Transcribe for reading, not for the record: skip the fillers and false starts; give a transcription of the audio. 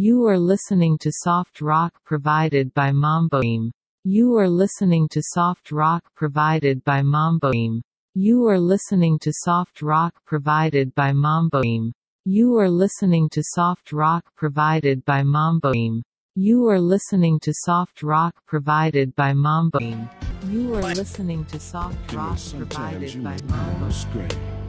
You are listening to soft rock provided by Mamboim. You are listening to soft rock provided by Mamboim. You are listening to soft rock provided by Mamboim. You are listening to soft rock provided by Mamboim. You are listening to soft rock provided by Mamboim. You are listening to soft rock provided by Mamboim.